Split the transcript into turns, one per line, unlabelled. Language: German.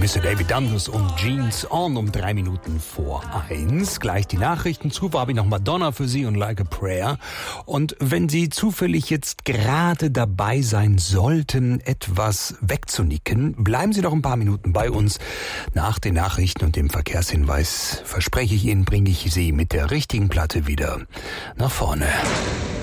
Mr. David Dundas und Jeans On um 3 Minuten vor 1. Gleich die Nachrichten. Zuvor habe ich noch Madonna für Sie und Like a Prayer. Und wenn Sie zufällig jetzt gerade dabei sein sollten, etwas wegzunicken, bleiben Sie doch ein paar Minuten bei uns. Nach den Nachrichten und dem Verkehrshinweis verspreche ich Ihnen, bringe ich Sie mit der richtigen Platte wieder nach vorne.